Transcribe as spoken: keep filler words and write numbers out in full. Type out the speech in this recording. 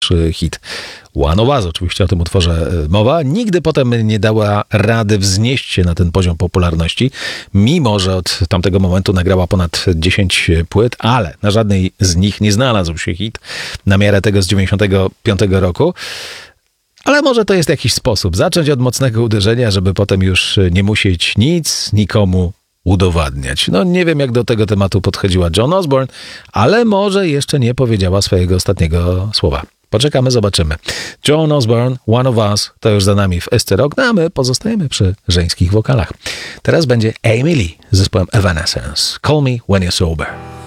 już hit. One of Us, oczywiście o tym utworze mowa, nigdy potem nie dała rady wznieść się na ten poziom popularności, mimo że od tamtego momentu nagrała ponad dziesięć płyt, ale na żadnej z nich nie znalazł się hit na miarę tego z dziewięćdziesiątego piątego roku. Ale może to jest jakiś sposób. Zacząć od mocnego uderzenia, żeby potem już nie musieć nic nikomu udowadniać. No nie wiem, jak do tego tematu podchodziła Joan Osborne, ale może jeszcze nie powiedziała swojego ostatniego słowa. Poczekamy, zobaczymy. Joan Osborne, One of Us, to już za nami w Esce Rock, no a my pozostajemy przy żeńskich wokalach. Teraz będzie Amy Lee z zespołem Evanescence. Call Me When You're Sober.